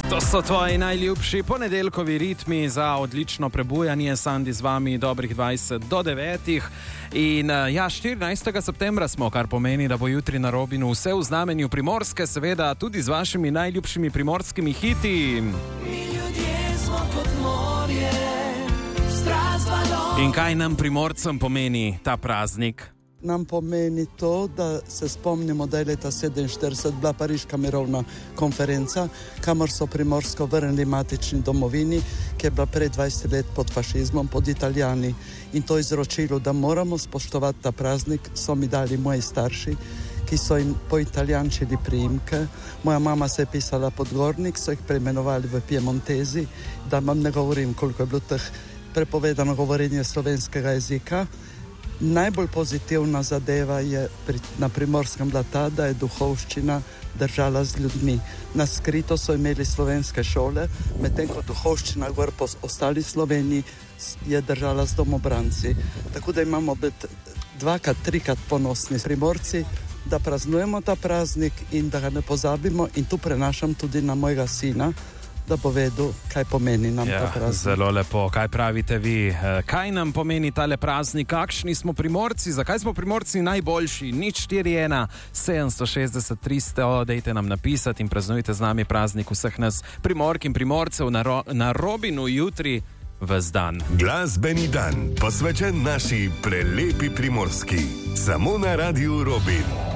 To so tvoji najljubši ponedeljkovi ritmi za odlično prebujanje. Sandi z vami dobrih 20 do 9. In 14. septembra smo, kar pomeni, da bo jutri na Robinu vse v znamenju Primorske, seveda tudi z vašimi najljubšimi primorskimi hiti. In kaj nam Primorcem pomeni ta praznik? Nam pomeni to, da se spomnimo, da je leta 1947 bila Pariška mirovna konferenca, kamor so Primorsko vrnili matični domovini, ki je bila pred 20 let pod fašizmom, pod Italijani. In to izročilo, da moramo spoštovati ta praznik, so mi dali moji starši, ki so jim poitalijančili priimke. Moja mama se je pisala Podgornik, so jih preimenovali v Piemontezi, da vam ne govorim, koliko je bilo teh prepovedano govorenje slovenskega jezika. Najbolj pozitivna zadeva je na Primorskem bila ta, da je duhovščina držala z ljudmi. Na skrito so imeli slovenske šole, medtem ko duhovščina gor po ostali Sloveniji je držala z domobranci. Tako da imamo biti dvakrat, trikrat ponosni Primorci, da praznujemo ta praznik in da ga ne pozabimo. In tu prenašam tudi na mojega sina, da bo vedel, kaj pomeni nam ta praznik. Zelo lepo. Kaj pravite vi? Kaj nam pomeni tale praznik? Kakšni smo Primorci? Zakaj smo Primorci najboljši? 041 760 300. Dejte nam napisati in praznujte z nami praznik vseh nas Primork in Primorcev na Robinu jutri ves dan. Glasbeni dan, posvečen naši prelepi Primorski. Samo na Radiu Robin.